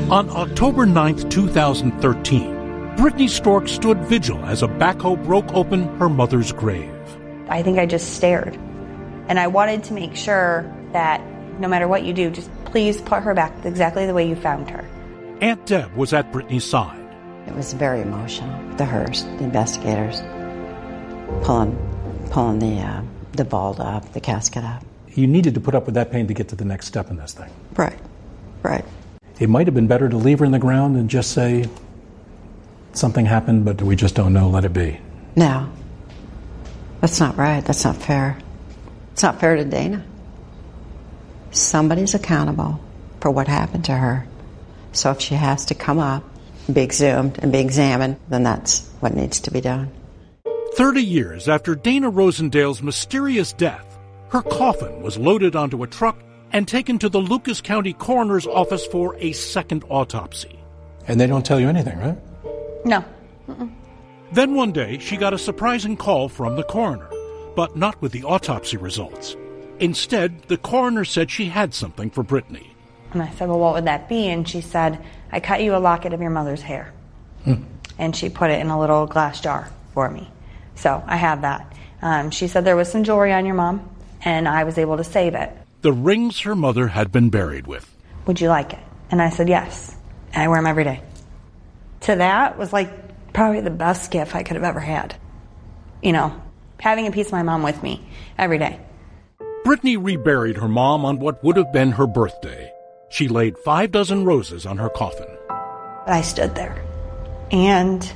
On October 9, 2013, Brittany Stork stood vigil as a backhoe broke open her mother's grave. I think I just stared. And I wanted to make sure that no matter what you do, just please put her back exactly the way you found her. Aunt Deb was at Brittany's side. It was very emotional. The Hearst, the investigators, pulling the vault up, the casket up. You needed to put up with that pain to get to the next step in this thing. Right. It might have been better to leave her in the ground and just say, something happened, but we just don't know, let it be. No. That's not right. That's not fair. It's not fair to Dana. Somebody's accountable for what happened to her. So if she has to come up, be exhumed, and be examined, then that's what needs to be done. 30 years after Dana Rosendale's mysterious death, her coffin was loaded onto a truck and taken to the Lucas County Coroner's Office for a second autopsy. And they don't tell you anything, right? No. Then one day, she got a surprising call from the coroner, but not with the autopsy results. Instead, the coroner said she had something for Brittany. And I said, well, what would that be? And she said, I cut you a locket of your mother's hair. And she put it in a little glass jar for me. So I have that. She said there was some jewelry on your mom, and I was able to save it. The rings her mother had been buried with. Would you like it? And I said, yes. And I wear them every day. To that was like probably the best gift I could have ever had. You know, having a piece of my mom with me every day. Brittany reburied her mom on what would have been her birthday. She laid 6 roses on her coffin. I stood there, and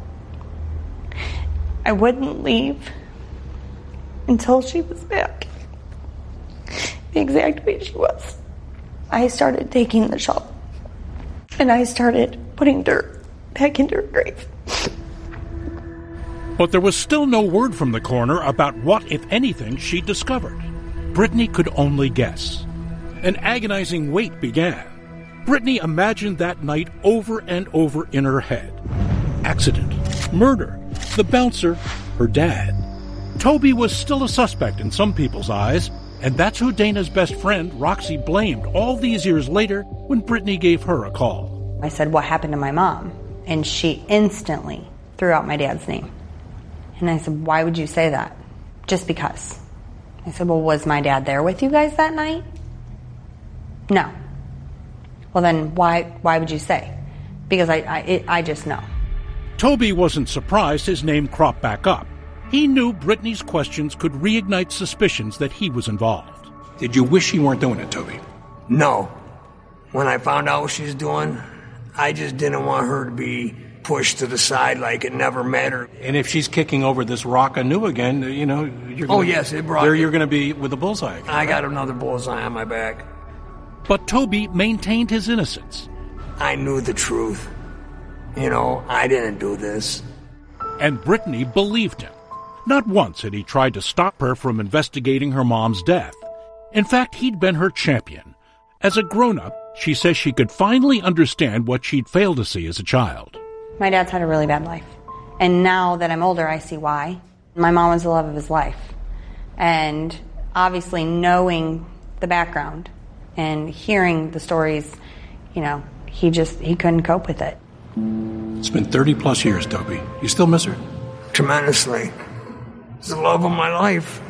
I wouldn't leave until she was back the exact way she was. I started taking the shovel, and I started putting dirt back into her grave. But there was still no word from the coroner about what, if anything, she discovered. Brittany could only guess. An agonizing wait began. Brittany imagined that night over and over in her head. Accident, murder, the bouncer, her dad. Toby was still a suspect in some people's eyes, and that's who Dana's best friend, Roxy, blamed all these years later when Brittany gave her a call. I said, what happened to my mom? And she instantly threw out my dad's name. And I said, why would you say that? Just because. I said, well, was my dad there with you guys that night? No. Well, then why would you say? Because I just know. Toby wasn't surprised his name cropped back up. He knew Brittany's questions could reignite suspicions that he was involved. Did you wish you weren't doing it, Toby? No. When I found out what she's doing, I just didn't want her to be pushed to the side like it never mattered. And if she's kicking over this rock anew again, you know, you're gonna, yes, it brought there you're going to be with a bullseye again, I got another bullseye on my back. But Toby maintained his innocence. I knew the truth. You know, I didn't do this. And Brittany believed him. Not once had he tried to stop her from investigating her mom's death. In fact, he'd been her champion. As a grown-up, she says she could finally understand what she'd failed to see as a child. My dad's had a really bad life. And now that I'm older, I see why. My mom was the love of his life. And obviously knowing the background and hearing the stories, you know, he couldn't cope with it. It's been 30 plus years, Toby. You still miss her? Tremendously. It's the love of my life.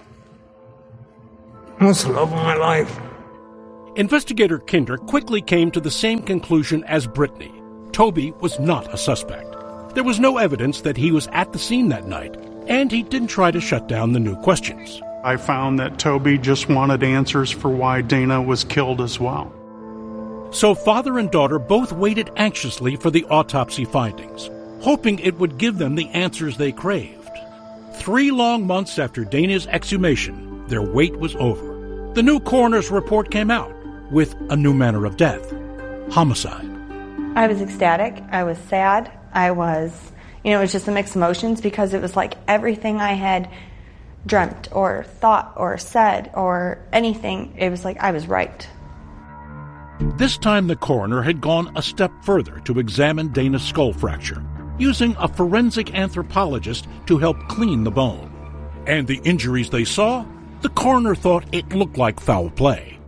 It's the love of my life. Investigator Kinder quickly came to the same conclusion as Brittany. Toby was not a suspect. There was no evidence that he was at the scene that night, and he didn't try to shut down the new questions. I found that Toby just wanted answers for why Dana was killed as well. So father and daughter both waited anxiously for the autopsy findings, hoping it would give them the answers they craved. 3 long months after Dana's exhumation, their wait was over. The new coroner's report came out with a new manner of death: homicide. I was ecstatic. I was sad. I was, it was just a mixed emotions because it was like everything I had dreamt or thought or said or anything, it was like I was right. This time the coroner had gone a step further to examine Dana's skull fracture, using a forensic anthropologist to help clean the bone. And the injuries they saw, the coroner thought it looked like foul play.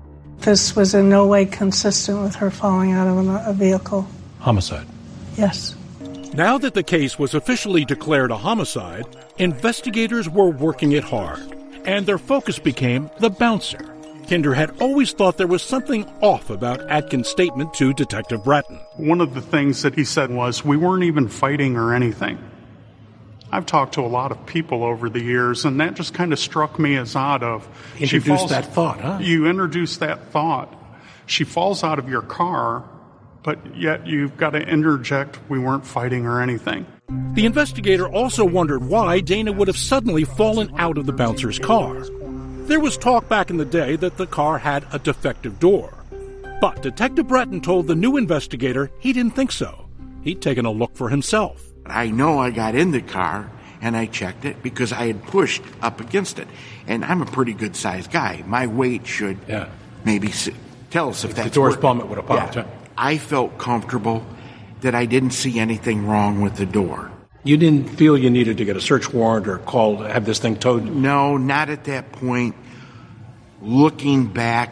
this was in no way consistent with her falling out of a vehicle. Homicide. Yes. Now that the case was officially declared a homicide, investigators were working it hard, and their focus became the bouncer. Kinder had always thought there was something off about Atkins' statement to Detective Bratton. One of the things that he said was, we weren't even fighting or anything. I've talked to a lot of people over the years, and that just kind of struck me as odd of... Introduced that thought, huh? You introduced that thought. She falls out of your car, but yet you've got to interject, we weren't fighting or anything. The investigator also wondered why Dana would have suddenly fallen out of the bouncer's car. There was talk back in the day that the car had a defective door. But Detective Bratton told the new investigator he didn't think so. He'd taken a look for himself. I know I got in the car and I checked it because I had pushed up against it. And I'm a pretty good-sized guy. My weight should maybe tell us if that's... The door's plumb, it would have popped. Yeah. I felt comfortable that I didn't see anything wrong with the door. You didn't feel you needed to get a search warrant or call to have this thing towed? No, not at that point. Looking back,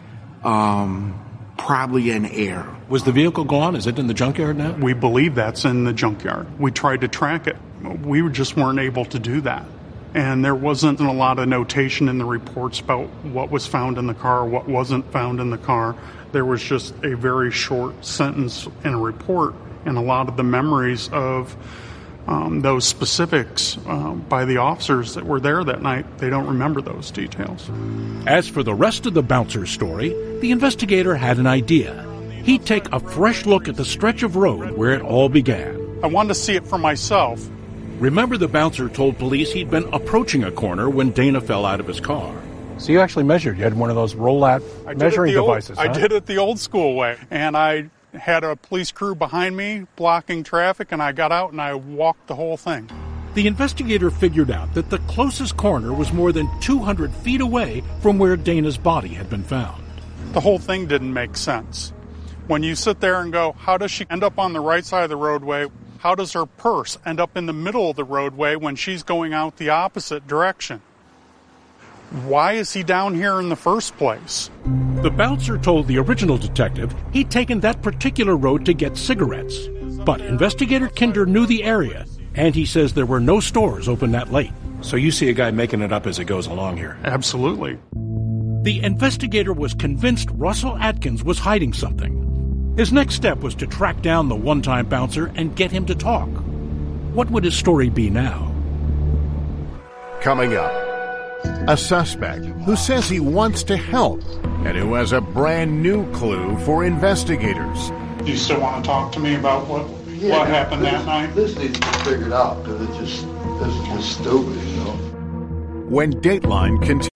probably an error. Was the vehicle gone? Is it in the junkyard now? We believe that's in the junkyard. We tried to track it. We just weren't able to do that. And there wasn't a lot of notation in the reports about what was found in the car, what wasn't found in the car. There was just a very short sentence in a report, and a lot of the memories of those specifics by the officers that were there that night, they don't remember those details. As for the rest of the bouncer's story, the investigator had an idea. He'd take a fresh look at the stretch of road where it all began. I wanted to see it for myself. Remember, the bouncer told police he'd been approaching a corner when Dana fell out of his car. So you actually measured. You had one of those roll-out measuring devices, huh? I did it the old school way, and I had a police crew behind me blocking traffic, and I got out and I walked the whole thing. The investigator figured out that the closest corner was more than 200 feet away from where Dana's body had been found. The whole thing didn't make sense. When you sit there and go, how does she end up on the right side of the roadway? How does her purse end up in the middle of the roadway when she's going out the opposite direction? Why is he down here in the first place? The bouncer told the original detective he'd taken that particular road to get cigarettes. But Investigator Kinder knew the area, and he says there were no stores open that late. So you see a guy making it up as it goes along here? Absolutely. The investigator was convinced Russell Atkins was hiding something. His next step was to track down the one-time bouncer and get him to talk. What would his story be now? Coming up, a suspect who says he wants to help and who has a brand new clue for investigators. Do you still want to talk to me about what happened that night? This needs to be figured out because this is just stupid, you know. When Dateline continues.